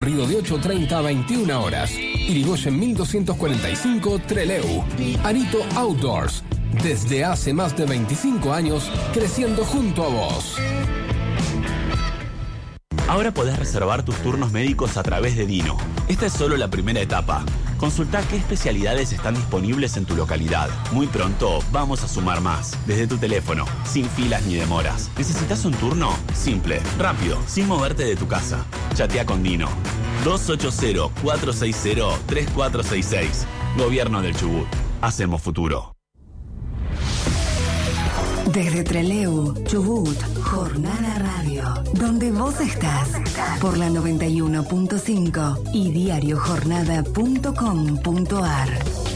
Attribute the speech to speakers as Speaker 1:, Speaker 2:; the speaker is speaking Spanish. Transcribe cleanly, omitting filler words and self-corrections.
Speaker 1: recorrido de 8:30 a 21 horas. Irigoyen 1245 Trelew. Arito Outdoors. Desde hace más de 25 años, creciendo junto a vos.
Speaker 2: Ahora podés reservar tus turnos médicos a través de Dino. Esta es solo la primera etapa. Consultá qué especialidades están disponibles en tu localidad. Muy pronto vamos a sumar más. Desde tu teléfono, sin filas ni demoras. ¿Necesitas un turno? Simple, rápido, sin moverte de tu casa. Chatea con Dino. 280-460-3466. Gobierno del Chubut. Hacemos futuro.
Speaker 3: Desde Trelew, Chubut, Jornada Radio, donde vos estás, por la 91.5 y diariojornada.com.ar.